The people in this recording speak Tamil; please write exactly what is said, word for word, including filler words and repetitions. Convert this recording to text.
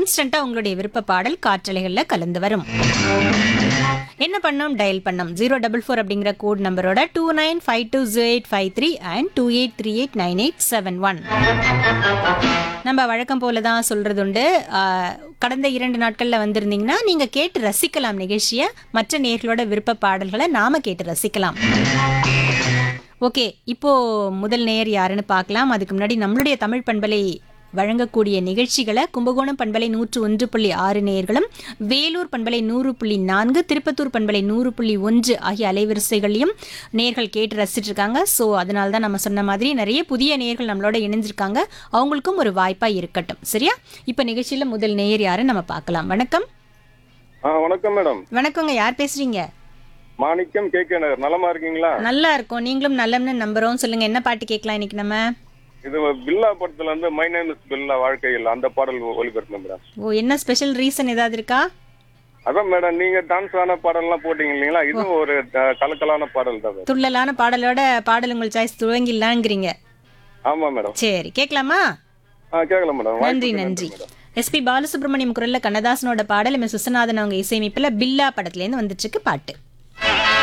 இன்ஸ்டன்டா உங்களுடைய விருப்ப பாடல் காற்றலைகள்ல கலந்து வரும். என்ன பண்ணோம், டயல் பண்ணோம் ஜீரோ டபுள் ஃபோர் அப்படிங்கிற கோட் நம்பரோட two nine five two zero eight five three and two eight three eight nine eight seven one. நம்ம வழக்கம் போல தான் சொல்றது உண்டு. கடந்த இரண்டு நாட்கள்ல வந்திருந்தீங்கன்னா நீங்க கேட்டு ரசிக்கலாம் நிகழ்ச்சியை. மற்ற நேர்களோட விருப்ப பாடல்களை நாம கேட்டு ரசிக்கலாம். ஓகே, இப்போ முதல் நேயர் யாருன்னு பார்க்கலாம். அதுக்கு முன்னாடி நம்மளுடைய தமிழ் பண்பலை வழங்கக்கூடிய நிகழ்ச்சிகளை கும்பகோணம் பண்பலை நூற்று ஒன்று புள்ளி ஆறு நேயர்களும், வேலூர் பண்பலை நூறு புள்ளி நான்கு, திருப்பத்தூர் பண்பலை நூறு புள்ளி ஒன்று ஆகிய அலைவரிசைகளையும் நேர்கள் கேட்டு ரசிச்சுட்டு இருக்காங்க. ஸோ அதனால தான் நம்ம சொன்ன மாதிரி நிறைய புதிய நேர்கள் நம்மளோட இணைஞ்சிருக்காங்க. அவங்களுக்கும் ஒரு வாய்ப்பா இருக்கட்டும். சரியா? இப்போ நிகழ்ச்சியில முதல் நேயர் யாருன்னு நம்ம பார்க்கலாம். வணக்கம். வணக்கம் மேடம். வணக்கங்க. யார் பேசுறீங்க? மாணிக்கம், கே கே நகர். நலமா இருக்கீங்களா? நல்லா இருக்கும். நீங்களும் நல்லம்னு நம்புறோம். சொல்லுங்க, என்ன பாட்டு கேட்கலாம் இன்னைக்கு நம்ம? இது பில்லா படத்துல இருந்து மை நேம் இஸ் பில்லா வாழ்க்கையில் அந்த பாடல் ஒளிபரப்பு மேடம். ஓ, என்ன ஸ்பெஷல் ரீசன் ஏதாவது இருக்கா? அதான் மேடம், நீங்க டான்ஸ் ஆன பாடல்லாம் போட்டீங்க இல்லீங்களா, இது ஒரு கலக்கலான பாடல் தான். துள்ளலான பாடலோட பாடல் உங்கள் சாய்ஸ் துவங்கிடலாங்கிறீங்க. ஆமா மேடம். சரி, கேட்கலாமா? கேட்கலாம் மேடம். நன்றி நன்றி. எஸ்பி பாலசுப்ரமணியம் குரல்ல கண்ணதாசனோட பாடல் எம் எஸ் விஸ்வநாதன் அவங்க இசையமைப்புல பில்லா படத்துல இருந்து வந்துட்டு இருக்கு பாட்டு.